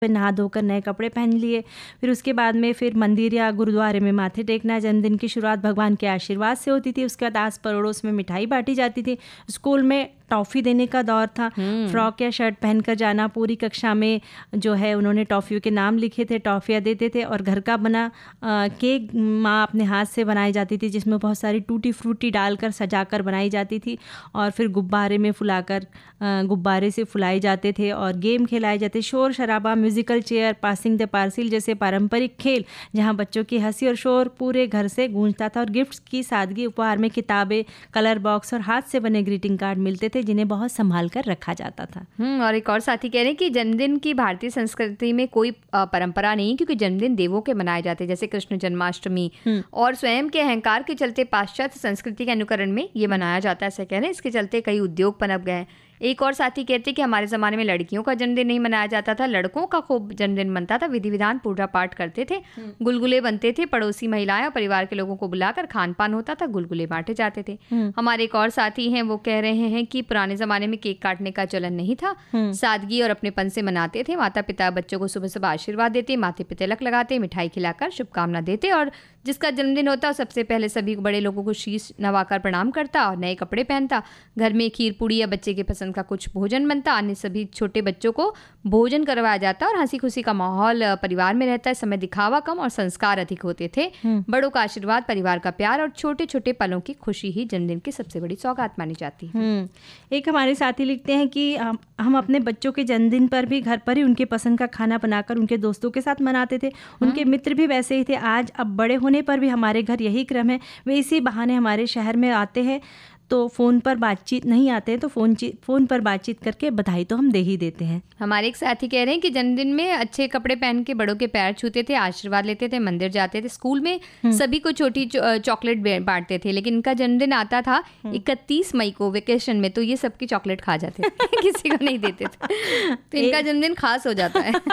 नहा धोकर नए कपड़े पहन लिए। फिर उसके बाद में फिर मंदिर या गुरुद्वारे में माथे टेकना। जन्मदिन की शुरुआत भगवान के आशीर्वाद से होती थी। उसके बाद आस पड़ोस में मिठाई बांटी जाती थी। स्कूल में टॉफ़ी देने का दौर था। फ्रॉक या शर्ट पहनकर जाना। पूरी कक्षा में जो है उन्होंने टॉफ़ियों के नाम लिखे थे, टॉफ़ियाँ देते थे। और घर का बना केक माँ अपने हाथ से बनाई जाती थी, जिसमें बहुत सारी टूटी फ्रूटी डालकर सजाकर बनाई जाती थी। और फिर गुब्बारे में फुलाकर गुब्बारे से फुलाए जाते थे और गेम खिलाए जाते। शोर शराबा, म्यूज़िकल चेयर, पासिंग द पार्सिल जैसे पारंपरिक खेल, जहाँ बच्चों की हंसी और शोर पूरे घर से गूंजता था। और गिफ्ट्स की सादगी, उपहार में किताबें, कलर बॉक्स और हाथ से बने ग्रीटिंग कार्ड मिलते थे, जिन्हें बहुत संभाल कर रखा जाता था। और एक और साथी कह रहे हैं कि जन्मदिन की भारतीय संस्कृति में कोई परंपरा नहीं, क्योंकि जन्मदिन देवों के मनाए जाते हैं, जैसे कृष्ण जन्माष्टमी। और स्वयं के अहंकार के चलते पाश्चात्य संस्कृति के अनुकरण में ये मनाया जाता है, ऐसे कह रहे हैं। इसके चलते कई उद्योग पनप गए हैं। एक और साथी कहते हैं कि हमारे ज़माने में लड़कियों का जन्मदिन नहीं मनाया जाता था, लड़कों का खूब जन्मदिन बनता था। विधि विधान, पूजा पाठ करते थे, गुलगुले बनते थे, पड़ोसी महिलाएं और परिवार के लोगों को बुलाकर खान पान होता था, गुलगुले बांटे जाते थे। हमारे एक और साथी हैं, वो कह रहे हैं कि पुराने ज़माने में केक काटने का चलन नहीं था, सादगी और अपनेपन से मनाते थे। माता पिता बच्चों को सुबह सुबह आशीर्वाद देते, माथे पे तिलक लगाते, मिठाई खिलाकर शुभकामना देते। और जिसका जन्मदिन होता सबसे पहले सभी बड़े लोगों को शीश नवाकर प्रणाम करता और नए कपड़े पहनता। घर में खीर पूड़ी या बच्चे के पसंद का कुछ भोजन बनता। अन्य सभी छोटे बच्चों को भोजन करवाया जाता और हंसी खुशी का माहौल परिवार में रहता है। समय दिखावा कम और संस्कार अधिक होते थे। बड़ों का आशीर्वाद, परिवार का प्यार और छोटे छोटे पलों की खुशी ही जन्मदिन की सबसे बड़ी सौगात मानी जाती है। एक हमारे साथी लिखते हैं कि हम अपने बच्चों के जन्मदिन पर भी घर पर ही उनके पसंद का खाना बनाकर उनके दोस्तों के साथ मनाते थे। उनके मित्र भी वैसे ही थे। आज अब बड़े होने पर भी हमारे घर यही क्रम है। वे इसी बहाने हमारे शहर में आते हैं, तो फ़ोन पर बातचीत नहीं आते हैं तो फ़ोन पर बातचीत करके बधाई तो हम दे ही देते हैं। हमारे एक साथी कह रहे हैं कि जन्मदिन में अच्छे कपड़े पहन के बड़ों के पैर छूते थे, आशीर्वाद लेते थे, मंदिर जाते थे। स्कूल में सभी को छोटी चॉकलेट बांटते थे। लेकिन इनका जन्मदिन आता था 31 मई को वेकेशन में, तो ये सबकी चॉकलेट खा जाते थे किसी को नहीं देते थे। तो इनका जन्मदिन खास हो जाता है।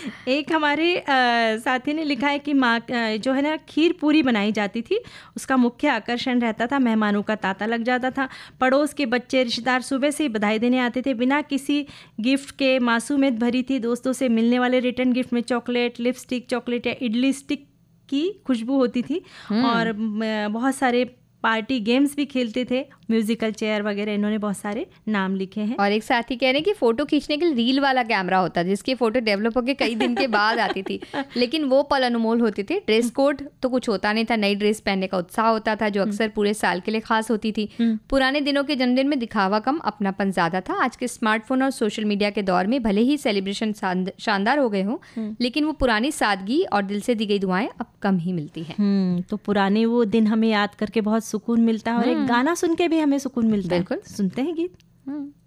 एक हमारे साथी ने लिखा है कि माँ जो है ना खीर पूरी बनाई जाती थी, उसका मुख्य आकर्षण रहता था। मेहमानों का तांता लग जाता था। पड़ोस के बच्चे, रिश्तेदार सुबह से ही बधाई देने आते थे बिना किसी गिफ्ट के। मासूमियत भरी थी। दोस्तों से मिलने वाले रिटर्न गिफ्ट में चॉकलेट, लिपस्टिक, चॉकलेट या इडली स्टिक की खुशबू होती थी। और बहुत सारे पार्टी गेम्स भी खेलते थे, म्यूजिकल चेयर वगैरह। इन्होंने बहुत सारे नाम लिखे हैं। और एक साथी कह रहे हैं कि फोटो खींचने के लिए रील वाला कैमरा होता है, जिसकी फोटो डेवलप होकर कई दिन के बाद आती थी, लेकिन वो पल अनमोल होते थे। ड्रेस कोड तो कुछ होता नहीं था, नई ड्रेस पहनने का उत्साह होता था, जो अक्सर पूरे साल के लिए खास होती थी। पुराने दिनों के जन्मदिन में दिखावा कम, अपनापन ज्यादा था। आज के स्मार्टफोन और सोशल मीडिया के दौर में भले ही सेलिब्रेशन शानदार हो गए हों, लेकिन वो पुरानी सादगी और दिल से दी गई दुआएं अब कम ही मिलती हैं। तो पुराने वो दिन हमें याद करके बहुत सुकून मिलता है और एक गाना सुन के भी हमें सुकून मिलता है। बिल्कुल, सुनते हैं गीत।